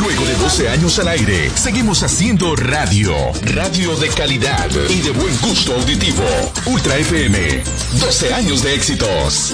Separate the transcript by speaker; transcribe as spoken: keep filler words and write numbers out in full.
Speaker 1: Luego de doce años al aire, seguimos haciendo radio. Radio de calidad y de buen gusto auditivo. Ultra F M. doce años de éxitos.